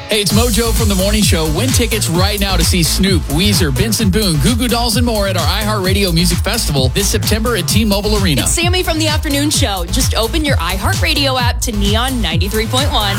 Hey, it's Mojo from The Morning Show. Win tickets right now to see Snoop, Weezer, Benson Boone, Goo Goo Dolls, and more at our iHeartRadio Music Festival this September at T-Mobile Arena. It's Sammy from The Afternoon Show. Just open your iHeartRadio app to Neon 93.1.